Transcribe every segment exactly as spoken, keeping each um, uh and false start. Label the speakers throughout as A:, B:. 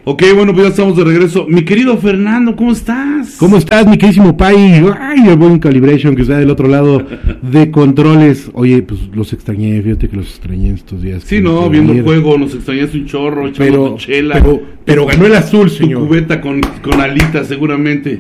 A: Ok, bueno, pues ya estamos de regreso. Mi querido Fernando, ¿cómo estás?
B: ¿Cómo estás, mi queridísimo Pai? Ay, el buen Calibration que está del otro lado de controles. Oye, pues los extrañé, fíjate que los extrañé estos días.
A: Sí, no, viendo el juego, nos extrañaste un chorro,
B: pero,
A: chela.
B: Pero, pero ganó el azul, señor.
A: Tu cubeta con, con alitas, seguramente.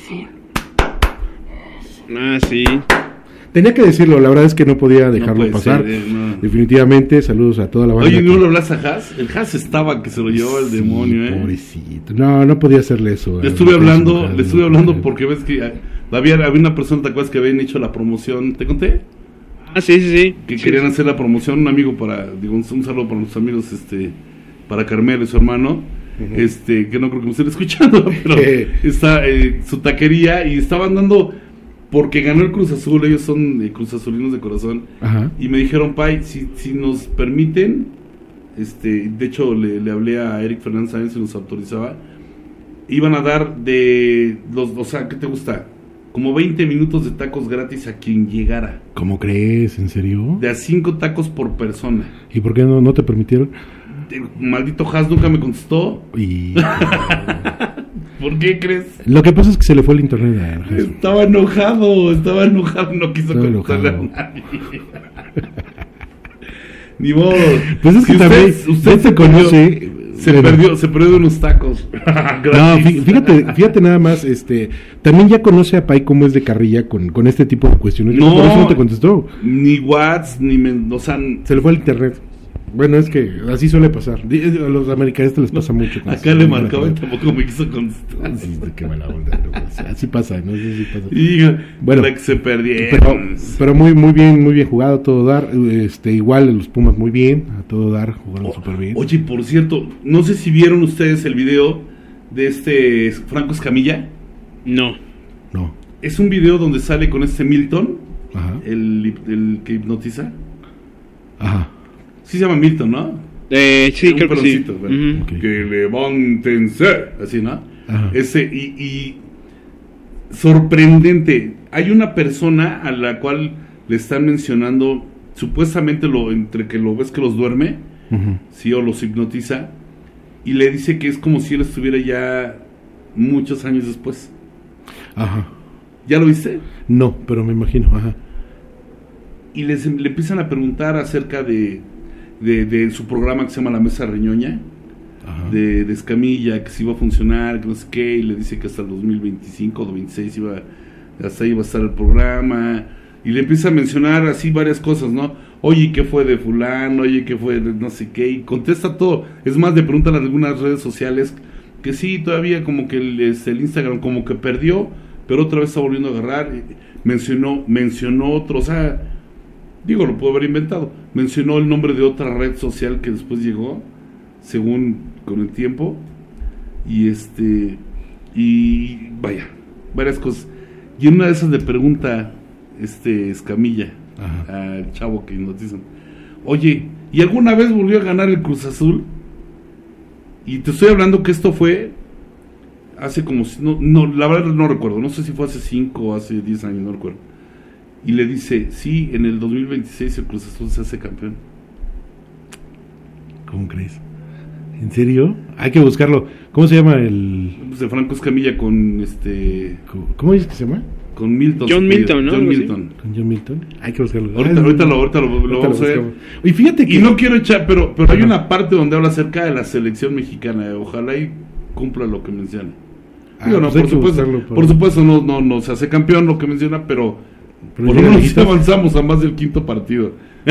C: Ah, sí.
B: Tenía que decirlo, la verdad es que no podía dejarlo
A: no
B: pasar.
A: Ser, no.
B: Definitivamente, saludos a toda la banda.
A: Oye, ¿no le hablas a Haas? El Haas estaba que se lo llevó el sí, demonio, ¿eh?
B: Pobrecito. No, no podía hacerle eso.
A: Le estuve hablando, le estuve hablando porque ves que había, había una persona, ¿te acuerdas que habían hecho la promoción? ¿Te conté?
C: Ah, sí, sí, sí.
A: Que
C: sí,
A: querían
C: sí.
A: hacer la promoción, un amigo para, digo, un, un saludo para nuestros amigos, este, para Carmelo y su hermano. Uh-huh. Este, que no creo que me estén escuchando, pero está eh, su taquería y estaban dando... Porque ganó el Cruz Azul, ellos son eh, Cruz Azulinos de corazón. Ajá. Y me dijeron, Pai, si, si nos permiten, este, de hecho le, le hablé a Eric Fernández Sáenz si nos autorizaba, iban a dar de, los, o sea, ¿qué te gusta? Como veinte minutos de tacos gratis a quien llegara.
B: ¿Cómo crees? ¿En serio?
A: De a cinco tacos por persona.
B: ¿Y por qué no, no te permitieron?
A: El maldito Haas nunca me contestó.
B: Y...
A: ¿Por qué crees?
B: Lo que pasa es que se le fue el internet a Haas.
A: Estaba enojado, estaba enojado, no quiso contestarle a nadie. Ni modo.
B: Pues es que si también
A: usted, usted
B: se conoce,
A: se pero... perdió, se perdió de unos tacos.
B: No, fíjate, fíjate nada más, este, también ya conoce a Pai cómo es de carrilla con, con este tipo de cuestiones.
A: No,
B: por eso no te contestó.
A: Ni WhatsApp, ni men, o sea,
B: se le fue el internet. Bueno, es que así suele pasar. A los americanistas les pasa no, mucho.
A: Acá le marcaba y tampoco me quiso contestar.
B: Sí, qué mala onda. No, así pasa, no sé si pasa.
A: Y, bueno, para que se perdieron.
B: Pero, pero muy muy bien, muy bien jugado, a todo dar. Este, igual los Pumas muy bien, a todo dar, jugaron
A: oh,
B: súper bien.
A: Oye, por cierto, no sé si vieron ustedes el video de este Franco Escamilla.
C: No.
B: No.
A: Es un video donde sale con este Milton,
B: ajá,
A: el, el que hipnotiza.
B: Ajá.
A: Sí se llama Milton, ¿no?
C: Eh, sí,
A: un
C: creo que sí.
A: Bueno, uh-huh. Okay. Que levántense, así, ¿no?
B: Ajá.
A: Ese, y, y sorprendente, hay una persona a la cual le están mencionando, supuestamente lo entre que lo ves que los duerme, uh-huh, sí, o los hipnotiza, y le dice que es como si él estuviera ya muchos años después.
B: Ajá.
A: ¿Ya lo viste?
B: No, pero me imagino, ajá.
A: Y les, le empiezan a preguntar acerca de De, de su programa que se llama La Mesa Reñoña, de, de Escamilla, que si iba a funcionar, que no sé qué, y le dice que hasta el dos mil veinticinco o dos mil veintiséis iba, hasta ahí iba a estar el programa, y le empieza a mencionar así varias cosas, ¿no? Oye, ¿qué fue de fulano? Oye, ¿qué fue de no sé qué? Y contesta todo. Es más, le preguntan a algunas redes sociales que sí, todavía como que el, el Instagram como que perdió, pero otra vez está volviendo a agarrar. Mencionó, mencionó otro, o sea... Digo, lo puedo haber inventado. Mencionó el nombre de otra red social que después llegó, según con el tiempo. Y este, y vaya, varias cosas. Y en una de esas le pregunta este Escamilla, ajá, al chavo que nos dicen, oye, ¿y alguna vez volvió a ganar el Cruz Azul? Y te estoy hablando que esto fue hace como, no, no la verdad no recuerdo, no sé si fue hace cinco o hace diez años, no recuerdo. Y le dice, sí, en el dos mil veintiséis el Cruz Azul se hace campeón.
B: ¿Cómo crees? ¿En serio? Hay que buscarlo. ¿Cómo se llama el...?
A: Pues de Franco Escamilla con este...
B: ¿Cómo dices que se llama?
A: Con Milton.
C: John Milton, ¿no?
B: John Milton. ¿Con John Milton? Hay que buscarlo.
A: Ahorita,
B: Ay,
A: ahorita, lo, ahorita lo, lo, lo vamos a ver.
B: Y fíjate que...
A: Y no quiero echar, pero, pero hay una parte donde habla acerca de la selección mexicana. Ojalá y cumpla lo que menciona.
B: Ah,
A: Digo, no,
B: pues
A: por supuesto,
B: por...
A: por supuesto no, no, no se hace campeón lo que menciona, pero...
B: Pero
A: por lo menos avanzamos a más del quinto partido.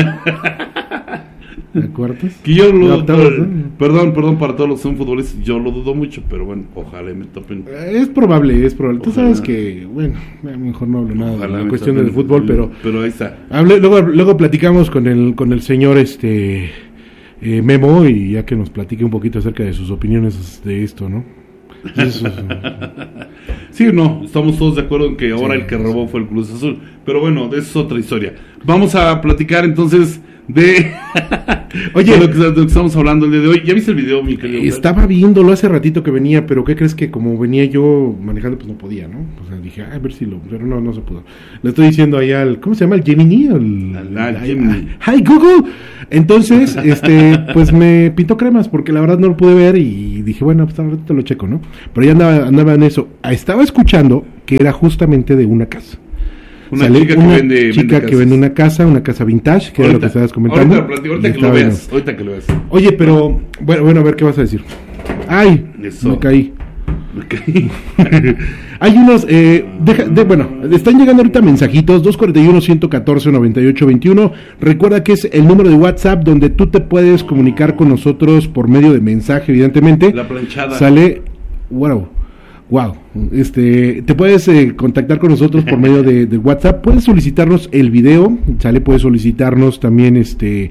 B: ¿De cuartos?
A: Que yo lo,
B: no, todos, ¿no?
A: Perdón, perdón para todos los que son futbolistas, yo lo dudo mucho, pero bueno, ojalá me topen.
B: Es probable, es probable. Ojalá. Tú sabes que, bueno, mejor no hablo nada ojalá de la cuestión del fútbol, pero
A: pero ahí está.
B: Hable, luego luego platicamos con el con el señor este eh, Memo y ya que nos platique un poquito acerca de sus opiniones de esto, ¿no? Eso es,
A: sí, no, estamos todos de acuerdo en que ahora sí, el que robó
B: sí.
A: fue el Cruz Azul, pero bueno, eso es otra historia. Vamos a platicar entonces de
B: Oye,
A: de lo, que, de lo que estamos hablando el día de hoy. ¿Ya viste el video, mi querido?
B: Estaba viéndolo hace ratito que venía, pero ¿qué crees? Que como venía yo manejando, pues no podía, ¿no? O sea, dije, a ver si lo... Pero no, no se pudo. Le estoy diciendo ahí al... ¿Cómo se llama? ¿El Gemini? El,
A: al, al Gemini.
B: ¡Hi, Google! Entonces, este, pues me pintó cremas, porque la verdad no lo pude ver y dije, bueno, pues ahorita lo checo, ¿no? Pero ya andaba, andaba en eso. Estaba escuchando que era justamente de una casa.
A: Una
B: Sale
A: chica,
B: una
A: que, vende,
B: chica
A: vende
B: que vende una casa, una casa vintage, que ahorita, era lo que estabas comentando.
A: Ahorita, ahorita que lo veas, ahorita que lo veas.
B: Oye, pero, bueno, bueno, a ver qué vas a decir. ¡Ay! Eso. Me caí.
A: Me caí.
B: Hay unos, eh, deja, de, bueno, están llegando ahorita mensajitos, dos cuatro uno, uno uno cuatro, nueve ocho dos uno. Recuerda que es el número de WhatsApp donde tú te puedes comunicar con nosotros por medio de mensaje, evidentemente.
A: La planchada.
B: Sale, wow. Wow, este, te puedes eh, contactar con nosotros por medio de, de WhatsApp, puedes solicitarnos el video, sale, puedes solicitarnos también este,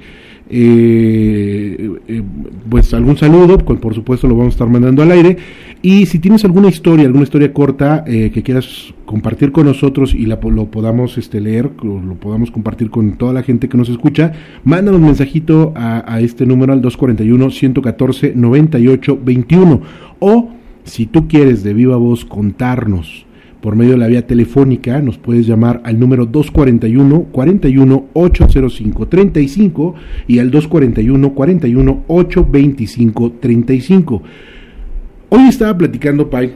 B: eh, eh, pues algún saludo, pues, por supuesto lo vamos a estar mandando al aire, y si tienes alguna historia, alguna historia corta eh, que quieras compartir con nosotros y la, lo podamos este, leer, lo, lo podamos compartir con toda la gente que nos escucha, mándanos un mensajito a, a este número al dos cuatro uno, uno uno cuatro, nueve ocho dos uno, o si tú quieres de viva voz contarnos por medio de la vía telefónica, nos puedes llamar al número dos cuatro uno, cuarenta y uno, ochocientos cinco, treinta y cinco y al dos cuatro uno, cuarenta y uno, ochocientos veinticinco, treinta y cinco. Hoy estaba platicando, Pai,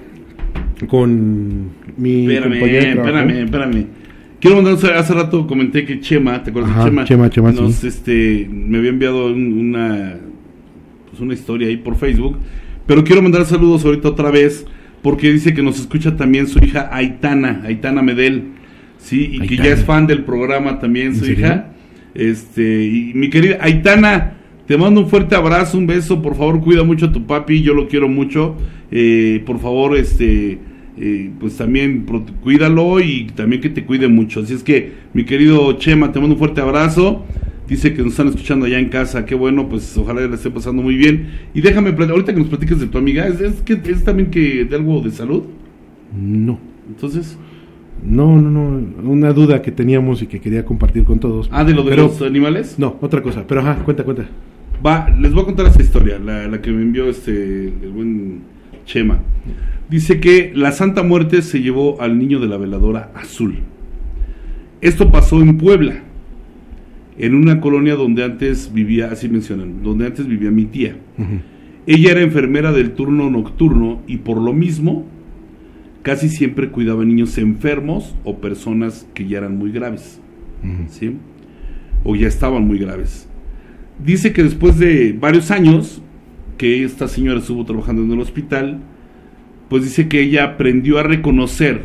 B: con mi
A: espérame,
B: compañera de trabajo.
A: Espérame, espérame. Quiero mandar, hace rato comenté que Chema, ¿te acuerdas?
B: Ajá,
A: de Chema?
B: Chema, Chema,
A: nos,
B: sí.
A: este, me había enviado un, una, pues una historia ahí por Facebook. Pero quiero mandar saludos ahorita otra vez, porque dice que nos escucha también su hija Aitana, Aitana Medel, sí, y Aitana, que ya es fan del programa también su hija. Este, y mi querida Aitana, te mando un fuerte abrazo, un beso, por favor, cuida mucho a tu papi, yo lo quiero mucho. Eh, por favor, este, eh, pues también pro- cuídalo y también que te cuide mucho. Así es que, mi querido Chema, te mando un fuerte abrazo. Dice que nos están escuchando allá en casa, qué bueno, pues ojalá la esté pasando muy bien. Y déjame, ahorita que nos platiques de tu amiga, ¿es, es, que, es también que de algo de salud?
B: No.
A: Entonces...
B: No, no, no, una duda que teníamos y que quería compartir con todos.
A: Ah, ¿de lo de
B: pero,
A: los animales?
B: No, otra cosa, pero ajá, cuenta, cuenta.
A: Va, les voy a contar esta historia, la, la que me envió este, el buen Chema. Dice que la Santa Muerte se llevó al niño de la veladora azul. Esto pasó en Puebla, en una colonia donde antes vivía, así mencionan, donde antes vivía mi tía. Uh-huh. Ella era enfermera del turno nocturno y por lo mismo casi siempre cuidaba niños enfermos o personas que ya eran muy graves, uh-huh. ¿sí? O ya estaban muy graves. Dice que después de varios años que esta señora estuvo trabajando en el hospital, pues dice que ella aprendió a reconocer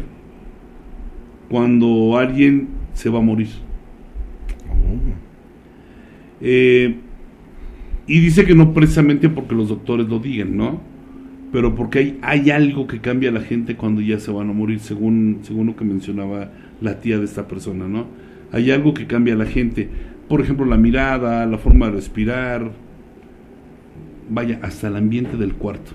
A: cuando alguien se va a morir. Eh, y dice que no precisamente porque los doctores lo digan, ¿no? Pero porque hay, hay algo que cambia a la gente cuando ya se van a morir, según, según lo que mencionaba la tía de esta persona, ¿no? Hay algo que cambia a la gente, por ejemplo la mirada, la forma de respirar, vaya, hasta el ambiente del cuarto.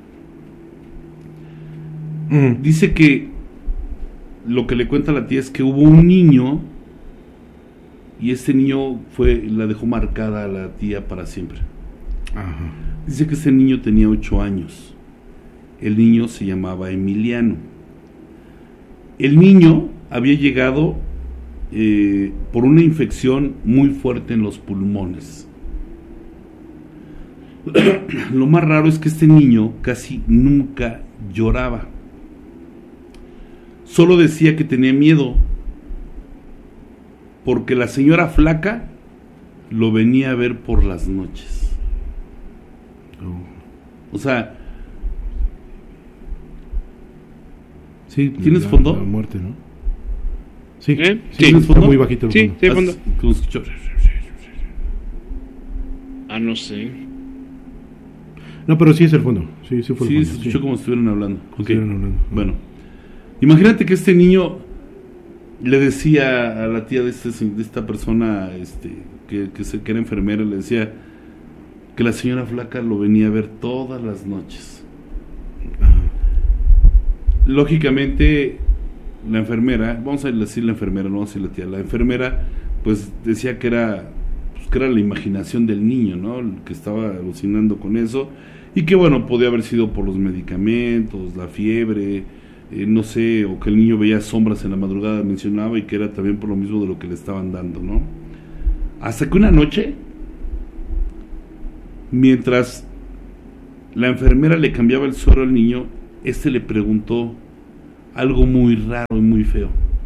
A: Mm. Dice que lo que le cuenta la tía es que hubo un niño y este niño fue, la dejó marcada a la tía para siempre. Ajá. Dice que ese niño tenía ocho años. El niño se llamaba Emiliano. El niño había llegado eh, por una infección muy fuerte en los pulmones. Lo más raro es que este niño casi nunca lloraba. Solo decía que tenía miedo porque la señora flaca lo venía a ver por las noches. Oh. O sea,
B: sí,
A: ¿tienes
B: la,
A: fondo?
B: La muerte, ¿no? Sí,
C: ¿Eh?
B: sí,
C: sí.
B: está fondo? Muy bajito el
C: sí,
B: fondo.
C: Sí, sí, fondo.
A: ¿Cómo escuchó?
C: Ah, no sé.
B: No, pero sí es el fondo. Sí, sí fue el
A: sí,
B: fondo.
A: se escuchó
B: sí.
A: como si estuvieran hablando.
B: Como
A: Okay.
B: estuvieran hablando.
A: Bueno, imagínate que este niño le decía a la tía de, este, de esta persona este, que, que, se, que era enfermera, le decía que la señora flaca lo venía a ver todas las noches. Ajá. Lógicamente la enfermera, vamos a decir la enfermera, no vamos a decir la tía, la enfermera pues decía que era pues, que era la imaginación del niño, ¿no? El que estaba alucinando con eso, y que bueno, podía haber sido por los medicamentos, la fiebre, eh, no sé, o que el niño veía sombras en la madrugada, mencionaba, y que era también por lo mismo de lo que le estaban dando, ¿no? Hasta que una noche, mientras la enfermera le cambiaba el suero al niño, este le preguntó algo muy raro y muy feo.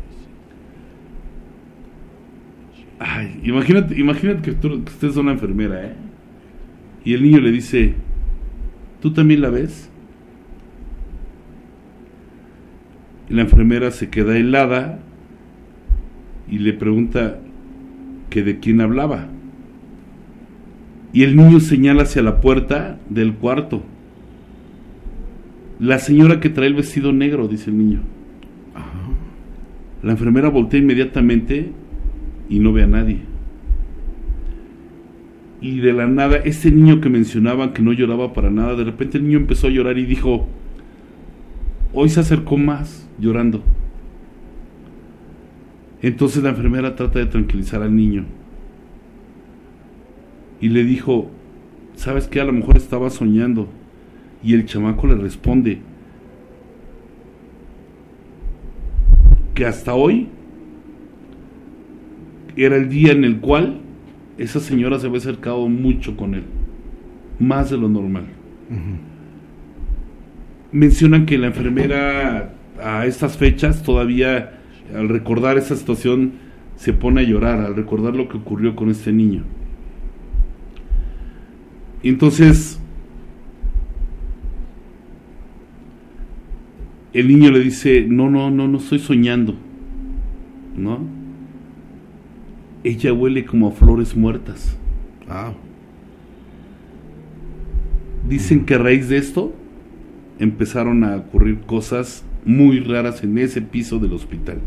A: Ay, imagínate, imagínate que tú que estés una enfermera, ¿eh? Y el niño le dice, ¿tú también la ves? Y la enfermera se queda helada y le pregunta que de quién hablaba. Y el niño señala hacia la puerta del cuarto. La señora que trae el vestido negro, dice el niño. Ajá. La enfermera voltea inmediatamente y no ve a nadie. Y de la nada, ese niño que mencionaban que no lloraba para nada, de repente el niño empezó a llorar y dijo, hoy se acercó más llorando. Entonces la enfermera trata de tranquilizar al niño y le dijo, ¿sabes qué? A lo mejor estaba soñando. Y el chamaco le responde que hasta hoy era el día en el cual esa señora se había acercado mucho con él, más de lo normal. Uh-huh. Mencionan que la enfermera a estas fechas todavía, al recordar esa situación, se pone a llorar al recordar lo que ocurrió con este niño. Entonces el niño le dice, no, no, no, no estoy soñando, ¿no? Ella huele como a flores muertas. Ah. Dicen que a raíz de esto empezaron a ocurrir cosas muy raras en ese piso del hospital.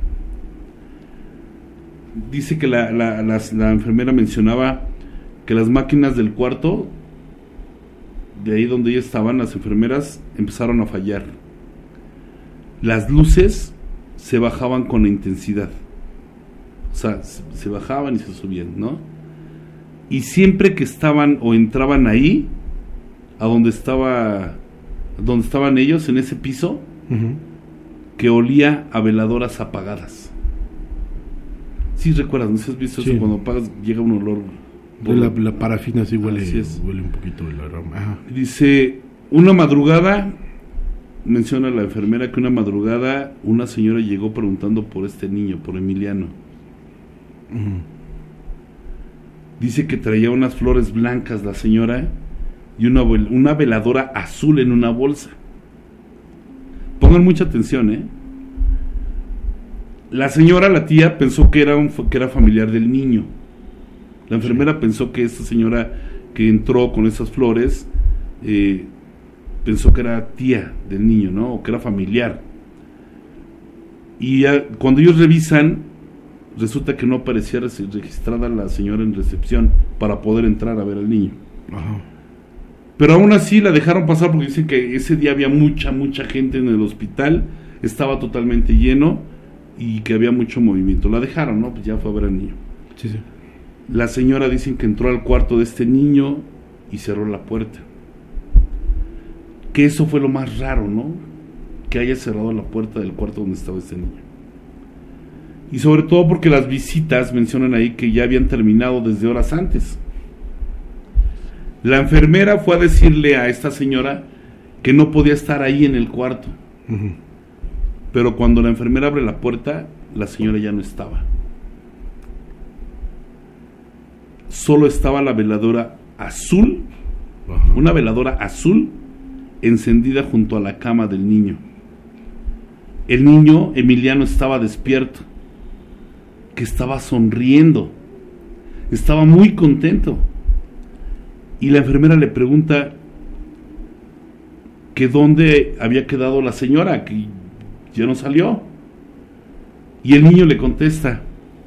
A: Dice que la, la, la, la enfermera mencionaba que las máquinas del cuarto, de ahí donde ellas estaban, las enfermeras, empezaron a fallar. Las luces se bajaban con intensidad. O sea, se bajaban y se subían, ¿no? Y siempre que estaban o entraban ahí, a donde estaba, donde estaban ellos, en ese piso, uh-huh, que olía a veladoras apagadas. Sí, recuerdas, ¿no? Si has visto sí. Eso, cuando apagas llega un olor.
B: La, la parafina sí huele, huele un poquito el aroma. Ajá.
A: Dice, una madrugada, menciona la enfermera que una madrugada una señora llegó preguntando por este niño, por Emiliano. Uh-huh. Dice que traía unas flores blancas la señora y una, una veladora azul en una bolsa. Pongan mucha atención, ¿eh? La señora, la tía, pensó que era, un, que era familiar del niño. La enfermera sí. Pensó que esta señora que entró con esas flores eh, pensó que era tía del niño, ¿no? O que era familiar. Y ya, cuando ellos revisan, resulta que no aparecía registrada la señora en recepción para poder entrar a ver al niño. Ajá. Pero aún así la dejaron pasar porque dicen que ese día había mucha, mucha gente en el hospital, estaba totalmente lleno y que había mucho movimiento. La dejaron, ¿no? Pues ya fue a ver al niño.
B: Sí, sí.
A: La señora dicen que entró al cuarto de este niño y cerró la puerta. Que eso fue lo más raro, ¿no? Que haya cerrado la puerta del cuarto donde estaba este niño. Y sobre todo porque las visitas mencionan ahí que ya habían terminado desde horas antes. La enfermera fue a decirle a esta señora que no podía estar ahí en el cuarto. Uh-huh. Pero cuando la enfermera abre la puerta, la señora ya no estaba. Solo estaba la veladora azul, uh-huh, una veladora azul encendida junto a la cama del niño. El niño, Emiliano, estaba despierto, que estaba sonriendo, estaba muy contento. Y la enfermera le pregunta que dónde había quedado la señora, que ya no salió. Y el niño le contesta,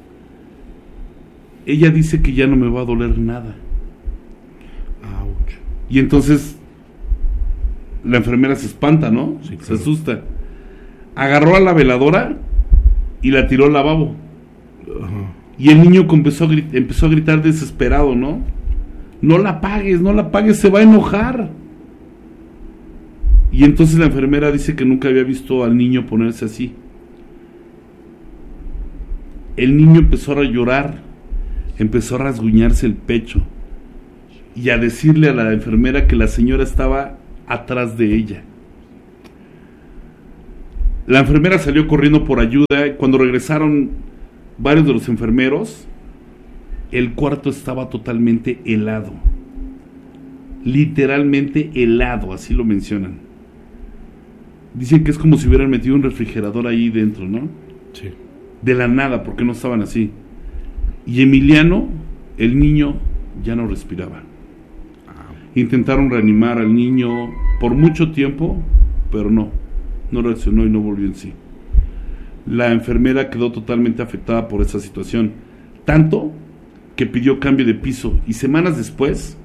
A: ella dice que ya no me va a doler nada. Ouch. Y entonces la enfermera se espanta, ¿no? Sí, claro. Se asusta. Agarró a la veladora y la tiró al lavabo. Uh-huh. Y el niño empezó a, grit- empezó a gritar desesperado, ¿no? No la apagues, no la apagues, se va a enojar. Y entonces la enfermera dice que nunca había visto al niño ponerse así. El niño empezó a llorar, empezó a rasguñarse el pecho y a decirle a la enfermera que la señora estaba atrás de ella. La enfermera salió corriendo por ayuda y cuando regresaron varios de los enfermeros, el cuarto estaba totalmente helado. Literalmente helado, así lo mencionan. Dicen que es como si hubieran metido un refrigerador ahí dentro, ¿no?
B: Sí.
A: De la nada, porque no estaban así. Y Emiliano, el niño, ya no respiraba. Intentaron reanimar al niño por mucho tiempo, pero no, no reaccionó y no volvió en sí. La enfermera quedó totalmente afectada por esa situación, tanto que pidió cambio de piso y semanas después,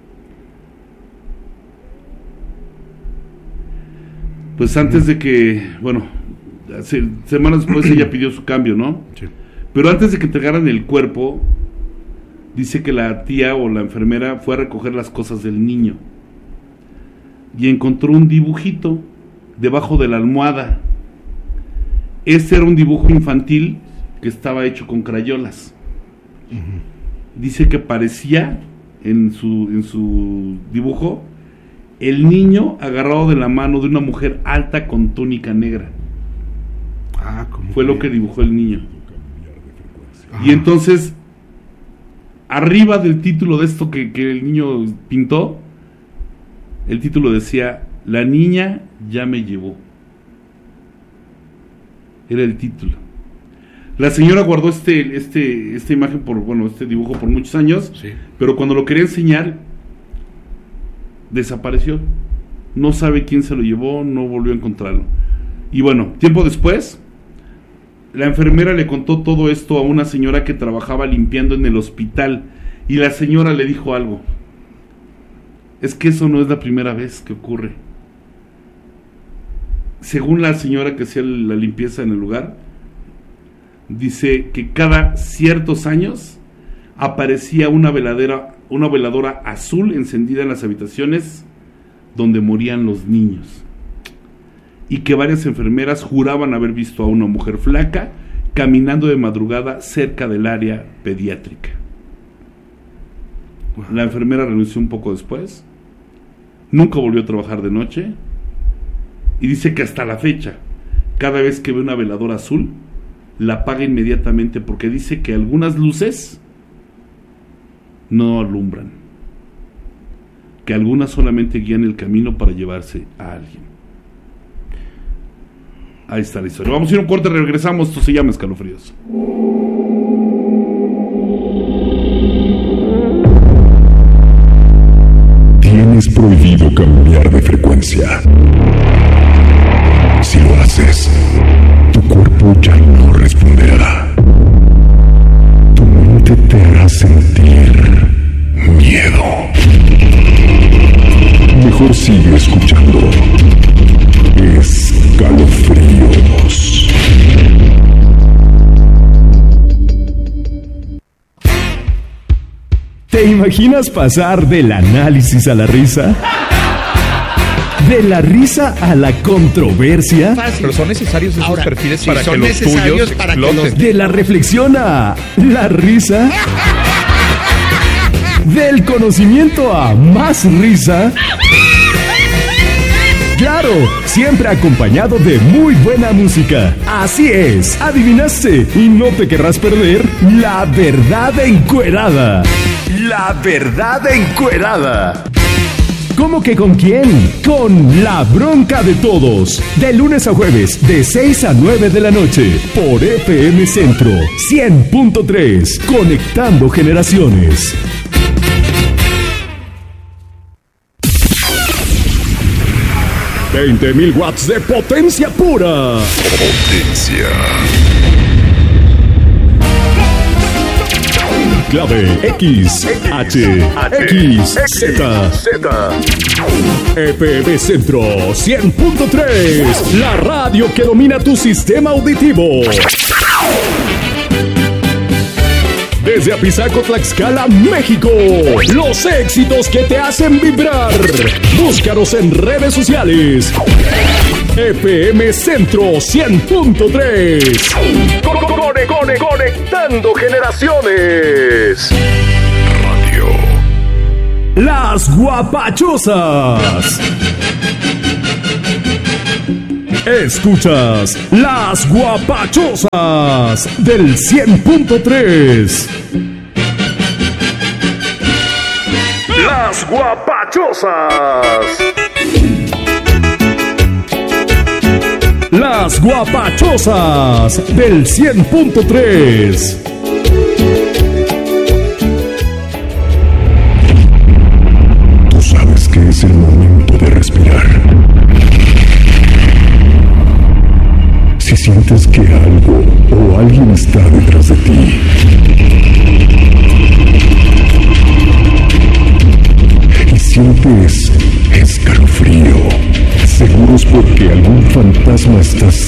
A: pues antes de que, bueno, se, semanas después ella pidió su cambio, ¿no?
B: Sí.
A: Pero antes de que entregaran el cuerpo, dice que la tía o la enfermera fue a recoger las cosas del niño y encontró un dibujito debajo de la almohada. Este era un dibujo infantil que estaba hecho con crayolas. Uh-huh. Dice que parecía en su, en su dibujo el niño agarrado de la mano de una mujer alta con túnica negra.
B: Ah, ¿cómo
A: fue
B: que?
A: Lo que dibujó el niño.
B: Ajá.
A: Y entonces, arriba del título de esto que, que el niño pintó, el título decía: La niña ya me llevó. Era el título. La señora guardó este, este, esta imagen por, bueno, este dibujo por muchos años,
B: Sí.
A: pero cuando lo quería enseñar, desapareció. No sabe quién se lo llevó, no volvió a encontrarlo. Y bueno, tiempo después, la enfermera le contó todo esto a una señora que trabajaba limpiando en el hospital, y la señora le dijo algo: es que eso no es la primera vez que ocurre. Según la señora que hacía la limpieza en el lugar, dice que cada ciertos años aparecía una veladera, una veladora azul encendida en las habitaciones donde morían los niños, y que varias enfermeras juraban haber visto a una mujer flaca caminando de madrugada cerca del área pediátrica. La enfermera renunció un poco después, nunca volvió a trabajar de noche, y dice que hasta la fecha, cada vez que ve una veladora azul, la apaga inmediatamente, porque dice que algunas luces no alumbran, que algunas solamente guían el camino para llevarse a alguien. Ahí está la historia. Vamos a ir a un corte, regresamos. Esto se llama Escalofríos.
D: Tienes prohibido cambiar de frecuencia. Si lo haces, tu cuerpo ya no responderá. Tu mente te hará sentir miedo. Mejor sigue escuchando Escalofríos.
E: ¿Te imaginas pasar del análisis a la risa? ¿De la risa a la controversia?
F: Pero son necesarios esos
G: Ahora,
F: perfiles
G: sí,
F: para
G: son
F: que los
G: necesarios
F: tuyos
G: para que
F: exploten.
G: los-
E: ¿De la reflexión a la risa? ¿Del conocimiento a más risa? Claro, siempre acompañado de muy buena música. Así es, adivinaste y no te querrás perder La Verdad Encuerada. La Verdad Encuerada. ¿Cómo que con quién? Con La Bronca de Todos. De lunes a jueves, de seis a nueve de la noche. Por F M Centro cien punto tres. Conectando generaciones. veinte mil watts de potencia pura.
D: Potencia.
E: Clave X, H, X, Z. F M Centro cien punto tres. La radio que domina tu sistema auditivo. Desde Apizaco, Tlaxcala, México. Los éxitos que te hacen vibrar. Búscanos en redes sociales. F M Centro cien punto tres. Cone, cone, conectando generaciones. Radio. Las Guapachosas. Escuchas Las Guapachosas del cien punto tres. Las Guapachosas. Las Guapachosas del cien punto tres.
D: Tú sabes que es el momento de respirar. Si sientes que algo o alguien está detrás de ti, y sientes escalofrío, seguro es porque algún fantasma está